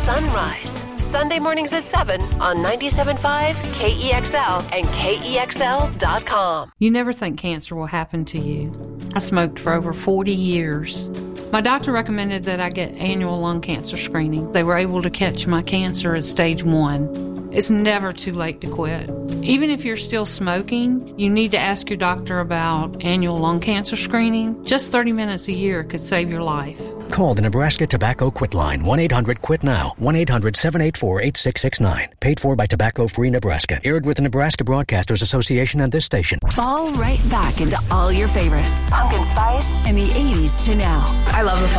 Sunrise. Sunday mornings at 7 on 97.5 KEXL and KEXL.com. You never think cancer will happen to you. I smoked for over 40 years. My doctor recommended that I get annual lung cancer screening. They were able to catch my cancer at stage 1. It's never too late to quit. Even if you're still smoking, you need to ask your doctor about annual lung cancer screening. Just 30 minutes a year could save your life. Call the Nebraska Tobacco Quit Line, 1-800-QUIT-NOW, 1-800-784-8669. Paid for by Tobacco Free Nebraska. Aired with the Nebraska Broadcasters Association and this station. Fall right back into all your favorites. Pumpkin Spice in the 80s to now. I love the